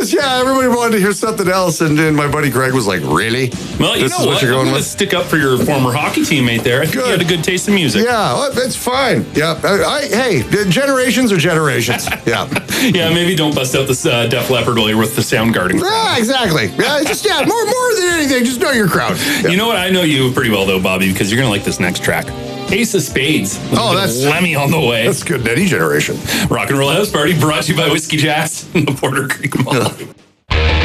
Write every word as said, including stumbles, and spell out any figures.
just, yeah, everybody wanted to hear something else. And then my buddy Greg was like, really? Well, you This know is what what? you're going I'm going to with? stick up for your former hockey teammate there. I think Good. you had a good taste in music. Yeah, well, it's fine. Yeah. I, I, hey, the generations are generations. Yeah. Yeah, maybe don't bust out this uh, Def Leppard while you're with the Soundgarden. Yeah, exactly. Yeah, just, yeah, more, more than anything, just know your crowd. Yeah. You know what? I know you pretty well, though, Bobby, because you're going to like this next track. Ace of Spades. Oh, that's- Lemmy on the way. That's good in any generation. Rock and Roll House Party brought to you by Whiskey Jazz and the Porter Creek Mall. Yeah.